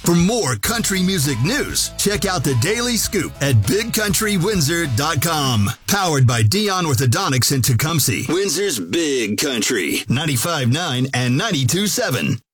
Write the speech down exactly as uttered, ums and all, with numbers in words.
For more country music news, check out the Daily Scoop at big country windsor dot com. Powered by Dion Orthodontics in Tecumseh. Windsor's Big Country, ninety-five point nine and ninety-two point seven.